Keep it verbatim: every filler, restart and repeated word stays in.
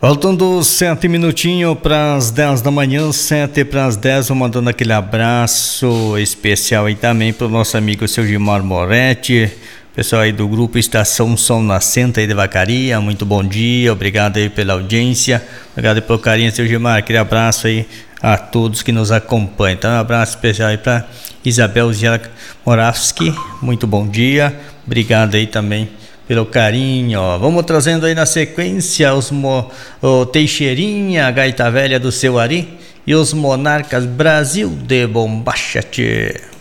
Faltando sete minutinhos para as dez da manhã, sete para as dez, vou mandando aquele abraço especial aí também para o nosso amigo seu Gilmar Moretti, pessoal aí do grupo Estação Sol Nascente aí de Vacaria, muito bom dia, obrigado aí pela audiência, obrigado aí pelo carinho, seu Gilmar, aquele abraço aí a todos que nos acompanham. Então um abraço especial aí para Isabel Zia Moravski, muito bom dia, obrigado aí também pelo carinho, ó. Vamos trazendo aí na sequência os mo, o Teixeirinha, a Gaita Velha do Seu Ari e os Monarcas Brasil de Bombacha, tchê.